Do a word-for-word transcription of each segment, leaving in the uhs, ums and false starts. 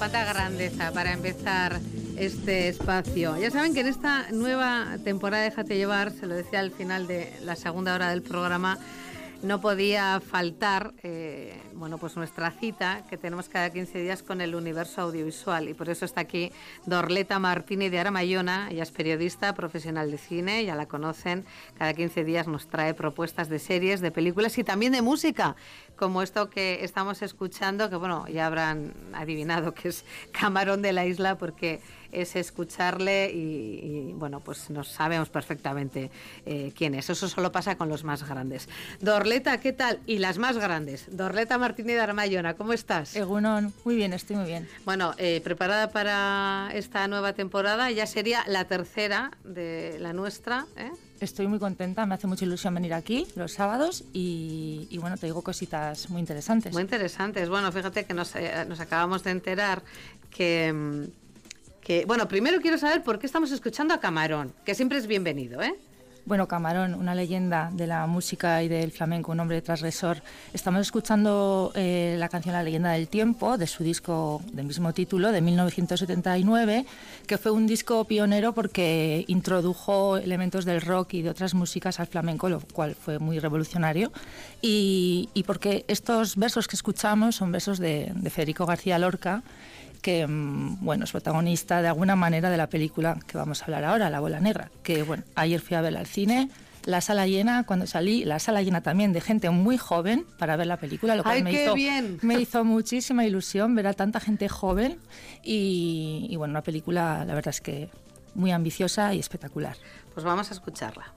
cuánta grandeza para empezar este espacio. Ya saben que en esta nueva temporada de Déjate Llevar, se lo decía al final de la segunda hora del programa, no podía faltar eh, bueno, pues nuestra cita que tenemos cada quince días con el universo audiovisual, y por eso está aquí Dorleta Martínez de Aramayona. Ella es periodista profesional de cine, ya la conocen, cada quince días nos trae propuestas de series, de películas y también de música, como esto que estamos escuchando, que bueno, ya habrán adivinado que es Camarón de la Isla, porque es escucharle y, y bueno, pues nos sabemos perfectamente eh, quién es. Eso solo pasa con los más grandes. Dorleta, ¿qué tal? Y las más grandes. Dorleta Martínez de Aramayona, ¿cómo estás? Egunon, muy bien, estoy muy bien. Bueno, eh, preparada para esta nueva temporada, ya sería la tercera de la nuestra, ¿eh? Estoy muy contenta, me hace mucha ilusión venir aquí los sábados y, y bueno, te digo cositas muy interesantes. Muy interesantes. Bueno, fíjate que nos, eh, nos acabamos de enterar que, que... Bueno, primero quiero saber por qué estamos escuchando a Camarón, que siempre es bienvenido, ¿eh? Bueno, Camarón, una leyenda de la música y del flamenco, un hombre transgresor. Estamos escuchando eh, la canción La leyenda del tiempo, de su disco del mismo título, de mil novecientos setenta y nueve, que fue un disco pionero porque introdujo elementos del rock y de otras músicas al flamenco, lo cual fue muy revolucionario. Y, y porque estos versos que escuchamos son versos de, de Federico García Lorca, que bueno, es protagonista de alguna manera de la película que vamos a hablar ahora, La bola negra, que bueno, ayer fui a verla al cine, la sala llena, cuando salí, la sala llena también de gente muy joven para ver la película, lo cual ¡Ay, me, qué hizo, bien! me hizo muchísima ilusión ver a tanta gente joven y, y bueno, una película, la verdad es que muy ambiciosa y espectacular. Pues vamos a escucharla.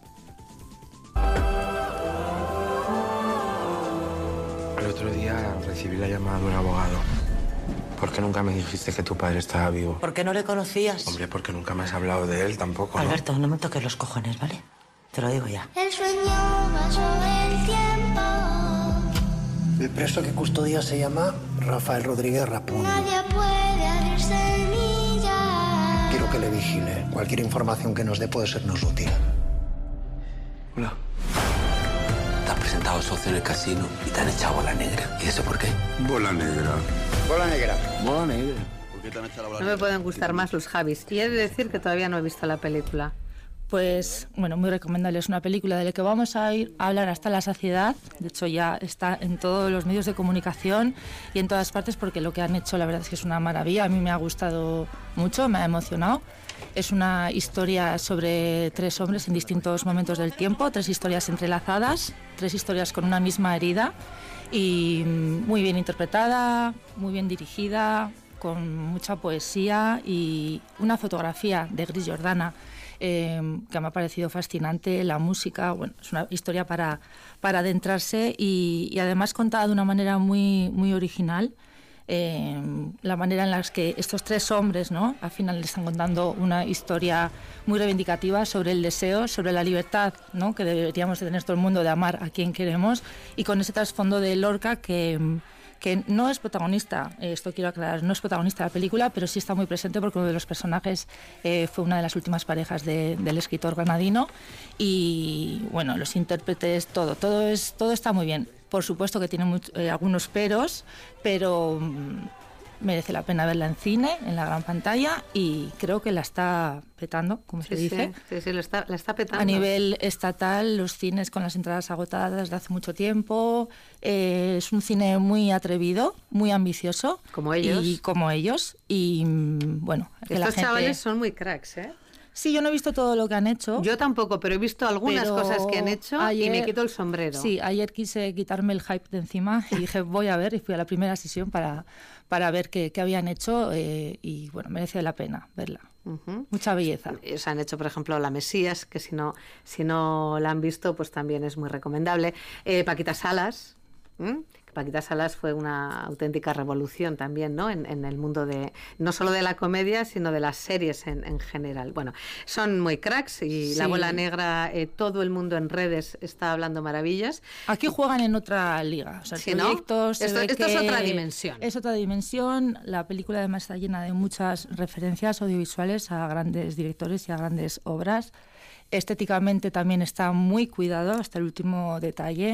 El otro día recibí la llamada de un abogado. ¿Por qué nunca me dijiste que tu padre estaba vivo? ¿Por qué no le conocías? Hombre, porque nunca me has hablado de él tampoco, ¿no? Alberto, no me toques los cojones, ¿vale? Te lo digo ya. El sueño pasó el tiempo. El preso que custodia se llama Rafael Rodríguez Rapuno. Nadie puede abrir semillas. Quiero que le vigile. Cualquier información que nos dé puede sernos útil. Hola. Te has presentado socio en el casino y te han echado bola negra. ¿Y eso por qué? Bola negra. Bola negra. Bola negra. ¿Por qué te han echado la bola No me pueden gustar más los Javis. Y he de decir que todavía no he visto la película. Pues, bueno, muy recomendable. Es una película de la que vamos a ir a hablar hasta la saciedad. De hecho, ya está en todos los medios de comunicación y en todas partes, porque lo que han hecho, la verdad es que es una maravilla. A mí me ha gustado mucho, me ha emocionado. Es una historia sobre tres hombres en distintos momentos del tiempo, tres historias entrelazadas, tres historias con una misma herida, y muy bien interpretada, muy bien dirigida, con mucha poesía y una fotografía de Gris Jordana eh, que me ha parecido fascinante. La música, bueno, es una historia para, para adentrarse y, y además contada de una manera muy, muy original. Eh, la manera en la que estos tres hombres, ¿no?, al final le están contando una historia muy reivindicativa sobre el deseo, sobre la libertad, ¿no?, que deberíamos de tener todo el mundo de amar a quien queremos, y con ese trasfondo de Lorca que, que no es protagonista, eh, esto quiero aclarar, no es protagonista de la película, pero sí está muy presente porque uno de los personajes eh, fue una de las últimas parejas de, del escritor granadino, y bueno, los intérpretes, todo, todo, es, todo está muy bien. Por supuesto que tiene mucho, eh, algunos peros, pero mmm, merece la pena verla en cine, en la gran pantalla, y creo que la está petando, como Sí, se dice. Sí, sí, sí, la está, la está petando. A nivel estatal, los cines con las entradas agotadas desde hace mucho tiempo. Eh, es un cine muy atrevido, muy ambicioso. Como ellos. Y como ellos. Y mm, bueno, que Estos la gente... chavales son muy cracks, ¿eh? Sí, yo no he visto todo lo que han hecho. Yo tampoco, pero he visto algunas pero cosas que han hecho ayer, y me quito el sombrero. Sí, ayer quise quitarme el hype de encima y dije, voy a ver, y fui a la primera sesión para, para ver qué, qué habían hecho eh, y bueno, merece la pena verla. Uh-huh. Mucha belleza. Se han hecho, por ejemplo, La Mesías, que si no, si no la han visto, pues también es muy recomendable. Eh, Paquita Salas. ¿Mm? Paquita Salas fue una auténtica revolución también, ¿no?, en, en el mundo de, no solo de la comedia, sino de las series en, en general. Bueno, son muy cracks y sí. La bola negra, eh, todo el mundo en redes está hablando maravillas. Aquí juegan en otra liga, o sea, sí, proyectos, ¿no? Esto, esto es otra dimensión. Es otra dimensión. La película además está llena de muchas referencias audiovisuales a grandes directores y a grandes obras. Estéticamente también está muy cuidado hasta el último detalle.